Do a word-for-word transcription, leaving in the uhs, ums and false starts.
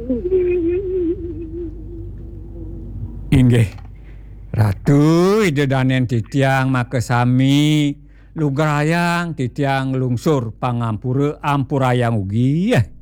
Inggih. Ratu idedanen titiang makesami lugrayang titiang lungsur pangampura ampurayang ugi ya.